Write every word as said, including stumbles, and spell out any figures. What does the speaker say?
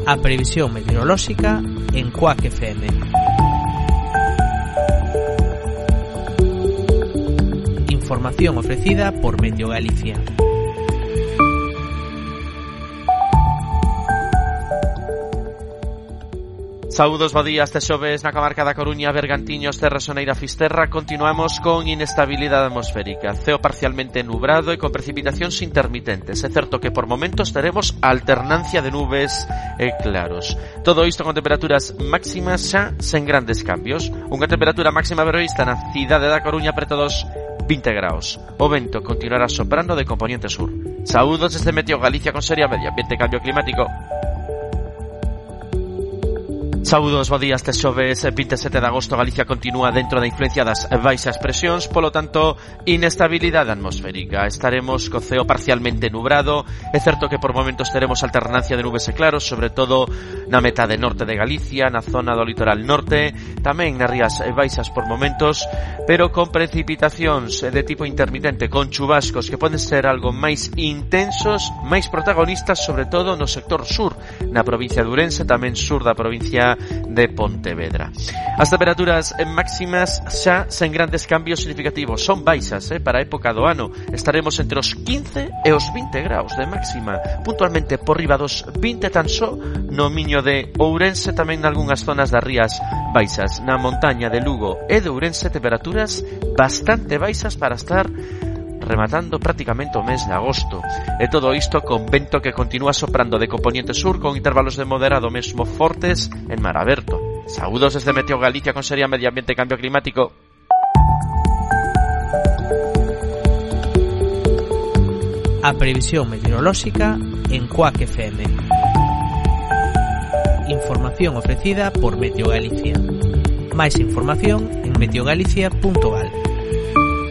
A previsión meteorolóxica en Cuac F M. Información ofrecida por Meteo Galicia. Saúdos, bo día, este xoves na comarca da Coruña, Bergantiños, Terra Soneira, Fisterra. Continuamos con inestabilidade atmosférica, ceo parcialmente nubrado e con precipitacións intermitentes. É certo que por momentos teremos alternancia de nubes e claros. Todo isto con temperaturas máximas xa sen grandes cambios. Unha temperatura máxima prevista na cidade da Coruña preto dos vinte graus. O vento continuará soprando de componente sur. Saúdos desde Meteo Galicia con Seria Media Ambiente e Cambio Climático. Saúdos, bo día, este xoves vinte e sete de agosto. Galicia continúa dentro da influencia das baixas presións, polo tanto, inestabilidade atmosférica. Estaremos co ceo parcialmente nubrado. É certo que por momentos teremos alternancia de nubes e claros, sobre todo na metade norte de Galicia, na zona do litoral norte, tamén nas rías baixas por momentos, pero con precipitacións de tipo intermitente, con chubascos que poden ser algo máis intensos, máis protagonistas, sobre todo no sector sur, na provincia de Ourense, tamén sur da provincia de Pontevedra. As temperaturas máximas xa sen grandes cambios significativos, son baixas eh, para a época do ano. Estaremos entre os quince e os vinte graus de máxima, puntualmente por riba dos vinte tan só no Miño de Ourense, tamén nalgunhas zonas das rías baixas. Na montaña de Lugo e de Ourense, temperaturas bastante baixas para estar rematando prácticamente o mes de agosto. E todo isto con vento que continúa soprando de componente sur, con intervalos de moderado mesmo fortes en mar aberto. Saúdos desde Meteo Galicia con Seria Media Ambiente e Cambio Climático. A previsión meteorolóxica en Cuac F M. Información ofrecida por Meteo Galicia. Máis información en meteogalicia punto gal.